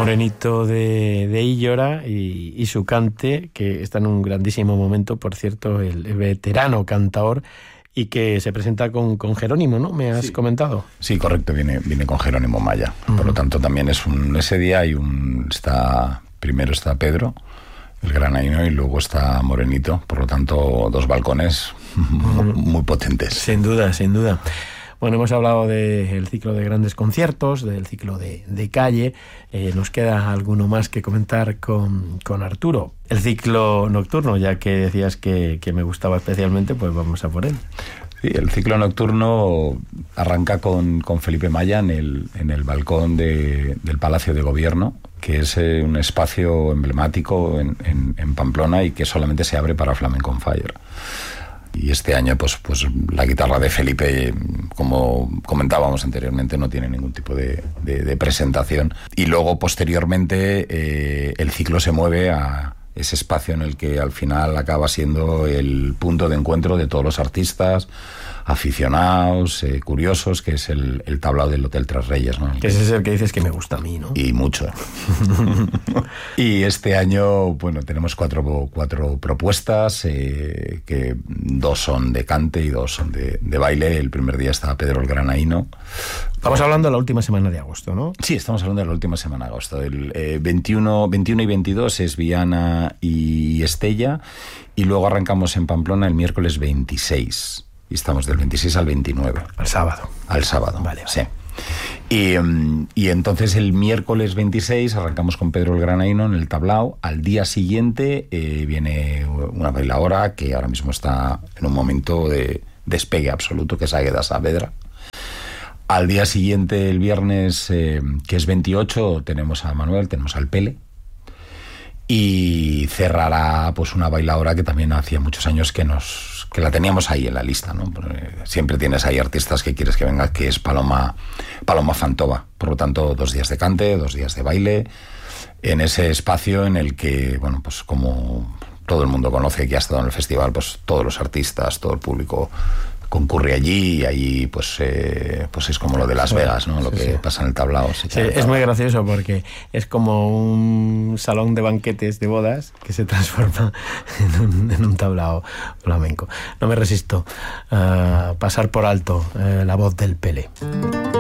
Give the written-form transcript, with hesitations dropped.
Morenito de Illora y su cante, que está en un grandísimo momento, por cierto, el veterano cantaor, y que se presenta con Jerónimo, ¿no? ¿Me has comentado? Sí, correcto, viene con Jerónimo Maya. Por lo tanto, también es ese día primero está Pedro, el granaíno, y luego está Morenito. Por lo tanto, 2 balcones muy potentes. Sin duda, sin duda. Bueno, hemos hablado del ciclo de grandes conciertos, del ciclo de calle. Nos queda alguno más que comentar con Arturo. El ciclo nocturno, ya que decías que me gustaba especialmente, pues vamos a por él. Sí, el ciclo nocturno arranca con Felipe Maya en el balcón del Palacio de Gobierno, que es un espacio emblemático en Pamplona y que solamente se abre para Flamenco on Fire. Y este año, pues la guitarra de Felipe, como comentábamos anteriormente, no tiene ningún tipo de presentación. Y luego, posteriormente, el ciclo se mueve a ese espacio en el que al final acaba siendo el punto de encuentro de todos los artistas, aficionados, curiosos, que es el tablao del Hotel Tres Reyes, ¿no? Que ese es el que dices que me gusta a mí, ¿no? Y mucho. Y este año, bueno, tenemos cuatro propuestas, que 2 son de cante y 2 son de baile. El primer día está Pedro el Granaíno. Estamos hablando de la última semana de agosto, ¿no? Sí, estamos hablando de la última semana de agosto. El 21 y 22 es Viana y Estella, y luego arrancamos en Pamplona el miércoles 26. Y estamos del 26 al 29. Al sábado. Al sábado, vale. Sí. Y entonces el miércoles 26 arrancamos con Pedro el Granaíno en el tablao. Al día siguiente viene una bailaora que ahora mismo está en un momento de despegue absoluto, que es Águeda Saavedra. Al día siguiente, el viernes, que es 28, tenemos a Manuel, tenemos al Pele. Y cerrará pues una bailaora que también hacía muchos años que la teníamos ahí en la lista, ¿no? Porque siempre tienes ahí artistas que quieres que venga, que es Paloma Fantova. Por lo tanto, 2 días de cante, 2 días de baile, en ese espacio en el que, bueno, pues como todo el mundo conoce, que ha estado en el festival, pues todos los artistas, todo el público concurre allí, y allí pues es como lo de Las Vegas, ¿no? Lo que pasa en el tablao. Sí, es muy gracioso porque es como un salón de banquetes de bodas que se transforma en un tablao flamenco. No me resisto a pasar por alto la voz del Pele.